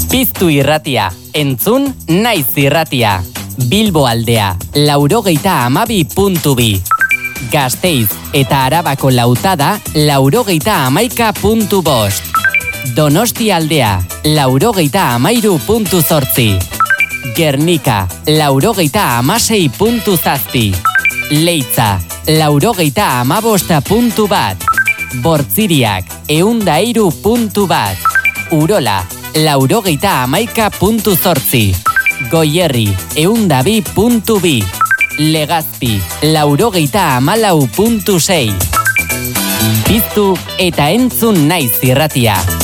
Piztu irratia, entzun naiz irratia. Bilbo aldea, 92.2. Gasteiz eta Arabako lautada, 91.5. Donosti aldea, 93.8. Gernika, 96.7. Leitza, 95.1. Bortziriak, 103.1. Urola, 91.8. Goierri, 102.2. Legazpi, 94.6. Piztu eta entzun naiz irratia.